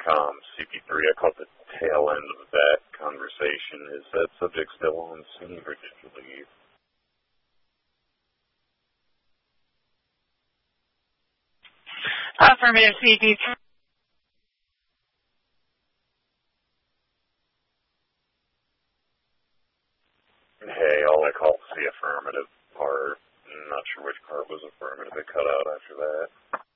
CP3. I caught the tail end of that conversation. Is that subject still on scene, or did you leave? Affirmative, CP3. Hey, all I caught was the affirmative part. I'm not sure which part was affirmative. It cut out after that.